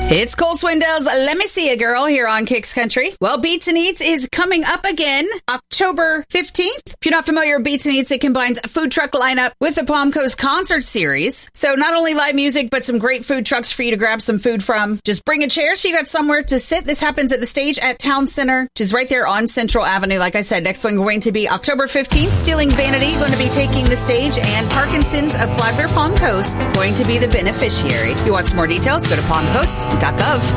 It's Cole Swindell's Let Me See a Girl here on Kicks Country. Well, Beats and Eats is coming up again October 15th. If you're not familiar with Beats and Eats, it combines a food truck lineup with the Palm Coast concert series. So not only live music, but some great food trucks for you to grab some food from. Just bring a chair so you got somewhere to sit. This happens at the stage at Town Center, which is right there on Central Avenue. Like I said, next one going to be October 15th. Stealing Vanity going to be taking the stage, and Parkinson's of Flagler Palm Coast going to be the beneficiary. If you want some more details, go to palmcoast.gov.